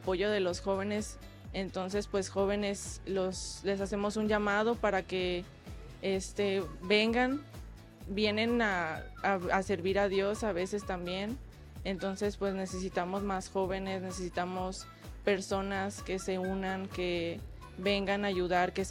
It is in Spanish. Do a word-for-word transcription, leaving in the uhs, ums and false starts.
apoyo de los jóvenes. Entonces, pues jóvenes, los, les hacemos un llamado para que este, vengan, vienen a, a, a servir a Dios a veces también. Entonces, pues necesitamos más jóvenes, necesitamos personas que se unan, que vengan a ayudar, que